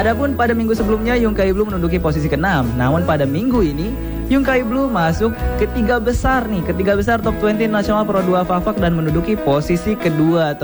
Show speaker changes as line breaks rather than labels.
Adapun pada minggu sebelumnya Yungkai Blue menduduki posisi ke-6. Namun pada minggu ini Yungkai Blue masuk ketiga besar top 20 nasional Pro 2 Fafak dan menduduki posisi kedua